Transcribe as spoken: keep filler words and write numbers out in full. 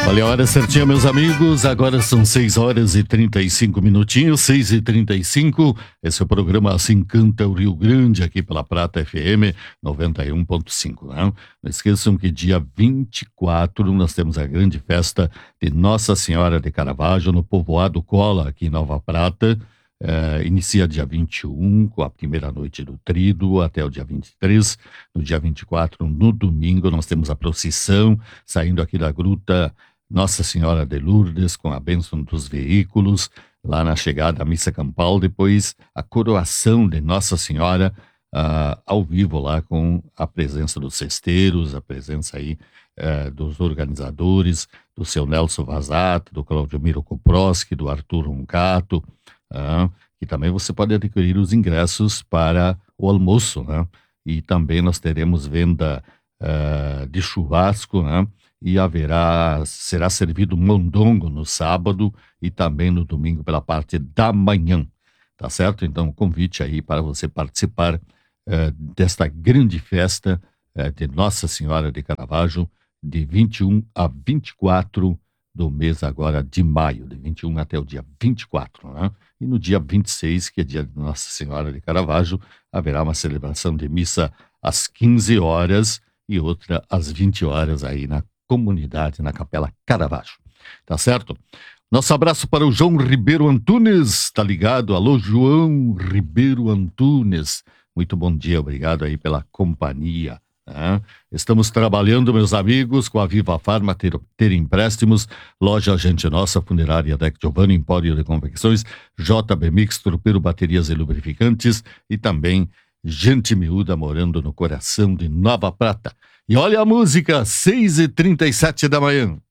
Olha a hora certinha, meus amigos. Agora são seis horas e trinta e cinco minutinhos, seis e trinta e cinco. Esse é o programa Assim Canta o Rio Grande, aqui pela Prata F M noventa e um ponto cinco. Não? Não esqueçam que dia vinte e quatro nós temos a grande festa de Nossa Senhora de Caravaggio no Povoado Cola, aqui em Nova Prata. Uh, inicia dia vinte e um, com a primeira noite do Tríduo, até o dia vinte e três. No dia vinte e quatro, no domingo, nós temos a procissão saindo aqui da Gruta Nossa Senhora de Lourdes, com a bênção dos veículos, lá na chegada à missa campal. Depois a coroação de Nossa Senhora uh, ao vivo, lá com a presença dos cesteiros, a presença aí uh, dos organizadores, do seu Nelson Vazato, do Claudio Miro Koproski, do Arthur Roncato. Ah, e também você pode adquirir os ingressos para o almoço, né? E também nós teremos venda uh, de churrasco, né? E haverá, será servido mondongo no sábado e também no domingo pela parte da manhã, tá certo? Então, convite aí para você participar uh, desta grande festa uh, de Nossa Senhora de Caravaggio, de vinte e um a vinte e quatro do mês agora de maio, de vinte e um até o dia vinte e quatro, né? E no dia vinte e seis, que é dia de Nossa Senhora de Caravaggio, haverá uma celebração de missa às quinze horas e outra às vinte horas aí na comunidade, na Capela Caravaggio. Tá certo? Nosso abraço para o João Ribeiro Antunes, tá ligado? Alô, João Ribeiro Antunes. Muito bom dia, obrigado aí pela companhia. É. Estamos trabalhando, meus amigos, com a Viva Farma, ter, ter empréstimos, loja Agente Nossa, Funerária Deck Giovanni, Empório de Confecções, J B Mix, Tropeiro Baterias e Lubrificantes e também Gente Miúda, morando no coração de Nova Prata. E olha a música, seis e trinta e sete da manhã.